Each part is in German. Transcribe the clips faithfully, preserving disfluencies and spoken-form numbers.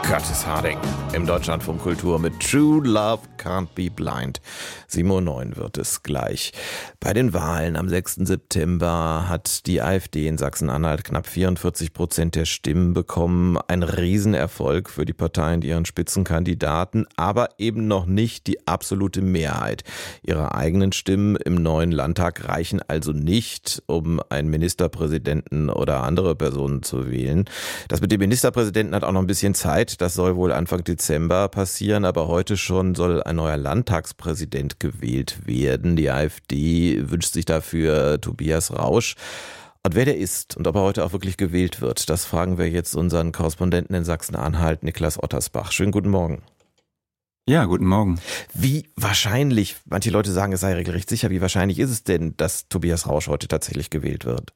Curtis Harding im Deutschlandfunk Kultur mit True Love Can't Be Blind. sieben Uhr neun wird es gleich. Bei den Wahlen am sechsten September hat die AfD in Sachsen-Anhalt knapp vierundvierzig Prozent der Stimmen bekommen. Ein Riesenerfolg für die Partei und ihren Spitzenkandidaten, aber eben noch nicht die absolute Mehrheit. Ihre eigenen Stimmen im neuen Landtag reichen also nicht, um einen Ministerpräsidenten oder andere Personen zu wählen. Das mit dem Ministerpräsidenten hat auch noch ein bisschen Zeit. Das soll wohl Anfang Dezember passieren, aber heute schon soll ein neuer Landtagspräsident gewählt werden. Die AfD wünscht sich dafür Tobias Rausch. Und wer der ist und ob er heute auch wirklich gewählt wird, das fragen wir jetzt unseren Korrespondenten in Sachsen-Anhalt, Niklas Ottersbach. Schönen guten Morgen. Ja, guten Morgen. Wie wahrscheinlich, manche Leute sagen, es sei regelrecht sicher, wie wahrscheinlich ist es denn, dass Tobias Rausch heute tatsächlich gewählt wird?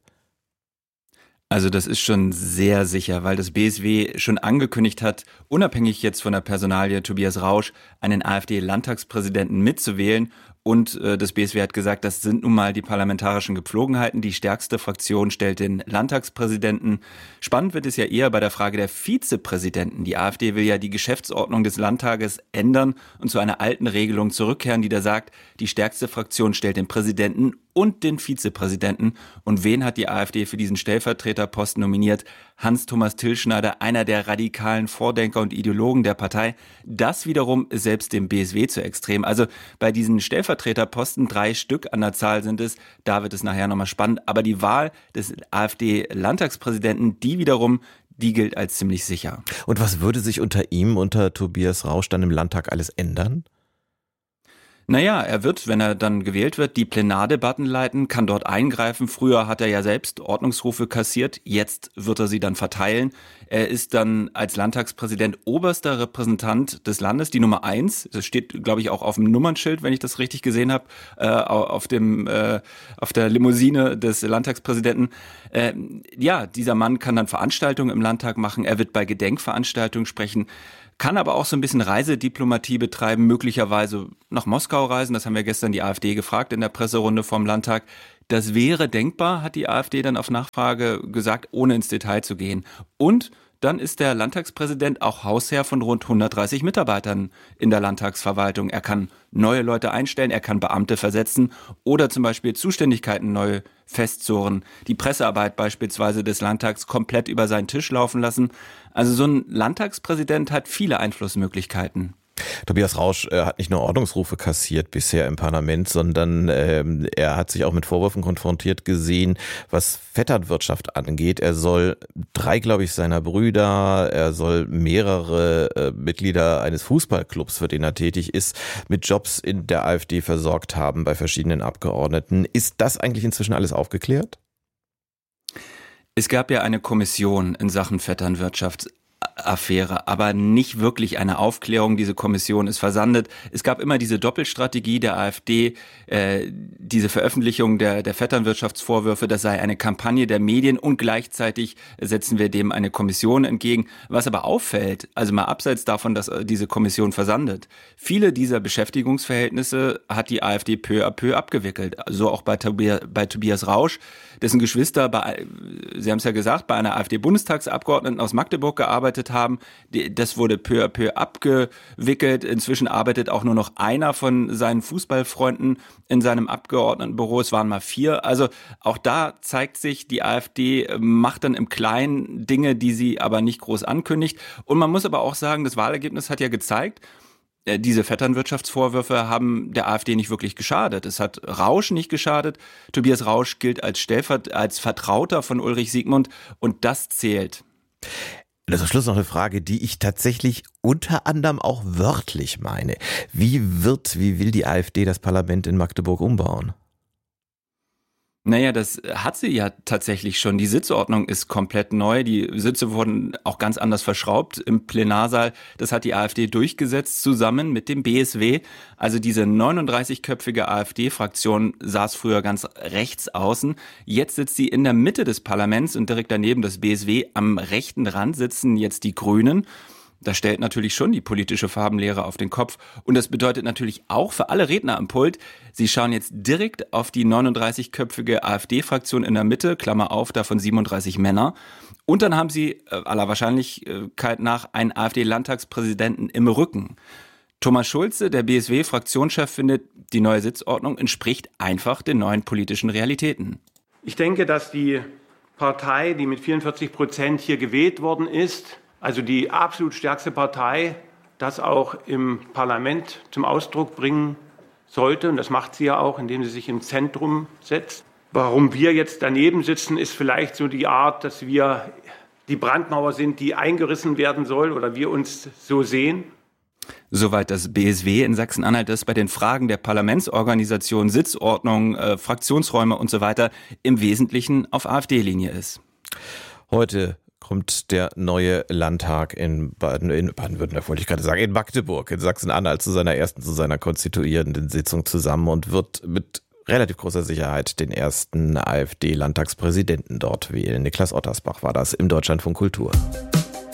Also das ist schon sehr sicher, weil das B S W schon angekündigt hat, unabhängig jetzt von der Personalie Tobias Rausch, einen AfD-Landtagspräsidenten mitzuwählen. Und äh, das B S W hat gesagt, das sind nun mal die parlamentarischen Gepflogenheiten. Die stärkste Fraktion stellt den Landtagspräsidenten. Spannend wird es ja eher bei der Frage der Vizepräsidenten. Die AfD will ja die Geschäftsordnung des Landtages ändern und zu einer alten Regelung zurückkehren, die da sagt, die stärkste Fraktion stellt den Präsidenten und den Vizepräsidenten. Und wen hat die AfD für diesen Stellvertreterposten nominiert? Hans-Thomas Tilschneider, einer der radikalen Vordenker und Ideologen der Partei. Das wiederum ist selbst dem B S W zu extrem. Also bei diesen Stellvertreterposten, drei Stück an der Zahl sind es, da wird es nachher nochmal spannend. Aber die Wahl des AfD-Landtagspräsidenten, die wiederum, die gilt als ziemlich sicher. Und was würde sich unter ihm, unter Tobias Rausch, dann im Landtag alles ändern? Naja, er wird, wenn er dann gewählt wird, die Plenardebatten leiten, kann dort eingreifen. Früher hat er ja selbst Ordnungsrufe kassiert, jetzt wird er sie dann verteilen. Er ist dann als Landtagspräsident oberster Repräsentant des Landes, die Nummer eins. Das steht, glaube ich, auch auf dem Nummernschild, wenn ich das richtig gesehen habe, äh, auf dem äh, auf der Limousine des Landtagspräsidenten. Äh, ja, dieser Mann kann dann Veranstaltungen im Landtag machen. Er wird bei Gedenkveranstaltungen sprechen. Kann aber auch so ein bisschen Reisediplomatie betreiben, möglicherweise nach Moskau reisen. Das haben wir gestern die AfD gefragt in der Presserunde vom Landtag. Das wäre denkbar, hat die AfD dann auf Nachfrage gesagt, ohne ins Detail zu gehen. Und dann ist der Landtagspräsident auch Hausherr von rund hundertdreißig Mitarbeitern in der Landtagsverwaltung. Er kann neue Leute einstellen, er kann Beamte versetzen oder zum Beispiel Zuständigkeiten neu festzurren. Die Pressearbeit beispielsweise des Landtags komplett über seinen Tisch laufen lassen. Also so ein Landtagspräsident hat viele Einflussmöglichkeiten. Tobias Rausch äh, hat nicht nur Ordnungsrufe kassiert bisher im Parlament, sondern ähm, er hat sich auch mit Vorwürfen konfrontiert gesehen, was Vetternwirtschaft angeht. Er soll drei, glaube ich, seiner Brüder, er soll mehrere äh, Mitglieder eines Fußballclubs, für den er tätig ist, mit Jobs in der AfD versorgt haben bei verschiedenen Abgeordneten. Ist das eigentlich inzwischen alles aufgeklärt? Es gab ja eine Kommission in Sachen Vetternwirtschaft. Affäre, aber nicht wirklich eine Aufklärung. Diese Kommission ist versandet. Es gab immer diese Doppelstrategie der AfD, äh, diese Veröffentlichung der, der Vetternwirtschaftsvorwürfe, das sei eine Kampagne der Medien und gleichzeitig setzen wir dem eine Kommission entgegen. Was aber auffällt, also mal abseits davon, dass diese Kommission versandet, viele dieser Beschäftigungsverhältnisse hat die AfD peu à peu abgewickelt. So auch bei, Tobias, bei Tobias Rausch, dessen Geschwister, bei, Sie haben es ja gesagt, bei einer AfD-Bundestagsabgeordneten aus Magdeburg gearbeitet haben. Das wurde peu à peu abgewickelt. Inzwischen arbeitet auch nur noch einer von seinen Fußballfreunden in seinem Abgeordnetenbüro. Es waren mal vier. Also auch da zeigt sich, die AfD macht dann im Kleinen Dinge, die sie aber nicht groß ankündigt. Und man muss aber auch sagen, das Wahlergebnis hat ja gezeigt, diese Vetternwirtschaftsvorwürfe haben der AfD nicht wirklich geschadet. Es hat Rausch nicht geschadet. Tobias Rausch gilt als Stellvert- als Vertrauter von Ulrich Siegmund und das zählt. Das ist am Schluss noch eine Frage, die ich tatsächlich unter anderem auch wörtlich meine. Wie wird, wie will die AfD das Parlament in Magdeburg umbauen? Naja, das hat sie ja tatsächlich schon. Die Sitzordnung ist komplett neu. Die Sitze wurden auch ganz anders verschraubt im Plenarsaal. Das hat die AfD durchgesetzt, zusammen mit dem B S W. Also diese neununddreißigköpfige AfD-Fraktion saß früher ganz rechts außen. Jetzt sitzt sie in der Mitte des Parlaments und direkt daneben das B S W. Am rechten Rand sitzen jetzt die Grünen. Das stellt natürlich schon die politische Farbenlehre auf den Kopf. Und das bedeutet natürlich auch für alle Redner am Pult, sie schauen jetzt direkt auf die neununddreißigköpfige AfD-Fraktion in der Mitte, Klammer auf, davon siebenunddreißig Männer. Und dann haben sie äh, aller Wahrscheinlichkeit nach einen AfD-Landtagspräsidenten im Rücken. Thomas Schulze, der B S W-Fraktionschef, findet, die neue Sitzordnung entspricht einfach den neuen politischen Realitäten. Ich denke, dass die Partei, die mit vierundvierzig Prozent hier gewählt worden ist, also die absolut stärkste Partei, das auch im Parlament zum Ausdruck bringen sollte. Und das macht sie ja auch, indem sie sich im Zentrum setzt. Warum wir jetzt daneben sitzen, ist vielleicht so die Art, dass wir die Brandmauer sind, die eingerissen werden soll oder wir uns so sehen. Soweit das B S W in Sachsen-Anhalt, das bei den Fragen der Parlamentsorganisation, Sitzordnung, äh, Fraktionsräume und so weiter im Wesentlichen auf AfD-Linie ist. Heute kommt der neue Landtag in Baden, in Baden-Württemberg, wollte ich gerade sagen, in Magdeburg, in Sachsen-Anhalt zu seiner ersten, zu seiner konstituierenden Sitzung zusammen und wird mit relativ großer Sicherheit den ersten AfD-Landtagspräsidenten dort wählen. Niklas Ottersbach war das im Deutschlandfunk Kultur.